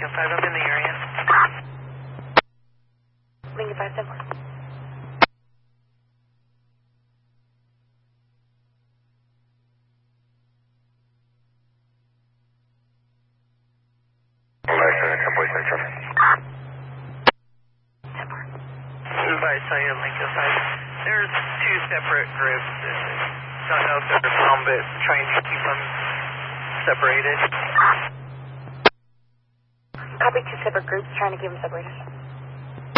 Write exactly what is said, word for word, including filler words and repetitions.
Lincoln five, I'm in the area. Lincoln five, ten four. Advice, I am Lincoln five. There's two separate groups. Don't know if they're from, but trying to keep them separated. Copy, two separate groups, trying to keep them separated.